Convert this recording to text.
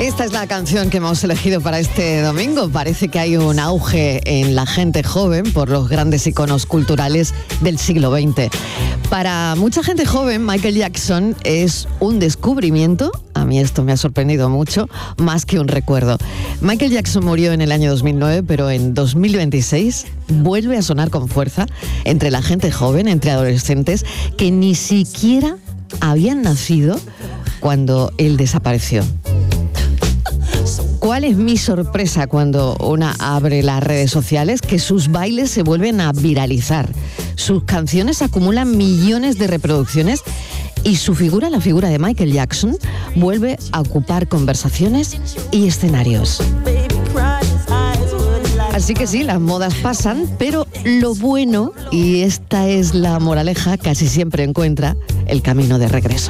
Esta es la canción que hemos elegido para este domingo. Parece que hay un auge en la gente joven por los grandes iconos culturales del siglo XX. Para mucha gente joven, Michael Jackson es un descubrimiento. A mí esto me ha sorprendido mucho, más que un recuerdo. Michael Jackson murió en el año 2009, pero en 2026 vuelve a sonar con fuerza entre la gente joven, entre adolescentes que ni siquiera habían nacido cuando él desapareció. ¿Cuál es mi sorpresa cuando una abre las redes sociales? Que sus bailes se vuelven a viralizar. Sus canciones acumulan millones de reproducciones y su figura, la figura de Michael Jackson, vuelve a ocupar conversaciones y escenarios. Así que sí, las modas pasan, pero lo bueno, y esta es la moraleja, casi siempre encuentra el camino de regreso.